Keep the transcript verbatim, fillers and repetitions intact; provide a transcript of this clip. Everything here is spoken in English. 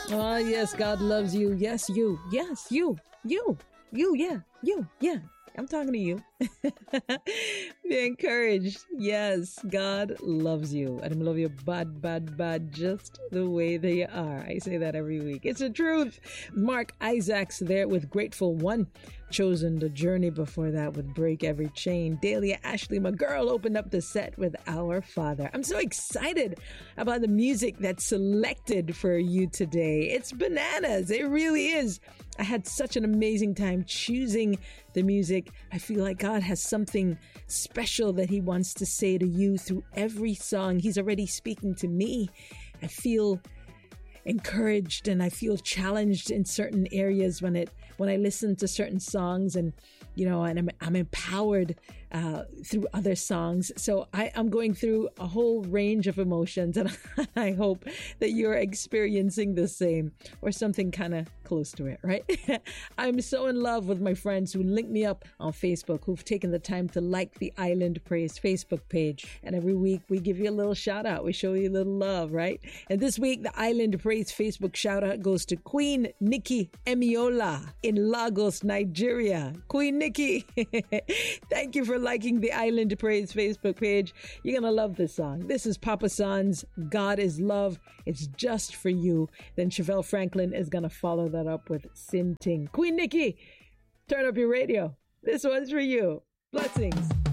Oh, yes, God loves you. Yes, you. Yes, you. You. You, yeah. You, yeah. I'm talking to you. Be encouraged. Yes, God loves you. And I love you bad, bad, bad, just the way they are. I say that every week. It's the truth. Mark Isaacs there with Grateful One. Chosen the Journey before that with Break Every Chain. Dahlia Ashley, my girl, opened up the set with Our Father. I'm so excited about the music that's selected for you today. It's bananas. It really is. I had such an amazing time choosing the music. I feel like God has something special that He wants to say to you through every song. He's already speaking to me. I feel encouraged and I feel challenged in certain areas when it when I listen to certain songs, and you know, and I'm, I'm empowered uh, through other songs. So I, I'm going through a whole range of emotions, and I hope that you're experiencing the same or something kind of close to it, right? I'm so in love with my friends who link me up on Facebook, who've taken the time to like the Island Praise Facebook page. And every week we give you a little shout out. We show you a little love, right? And this week, the Island Praise Facebook shout out goes to Queen Nikki Emiola in Lagos, Nigeria. Queen Nikki, thank you for liking the Island Praise Facebook page. You're going to love this song. This is Papa San's God is Love. It's just for you. Then Chevelle Franklin is going to follow that up with Sin Ting. Queen Nikki, turn up your radio. This one's for you. Blessings.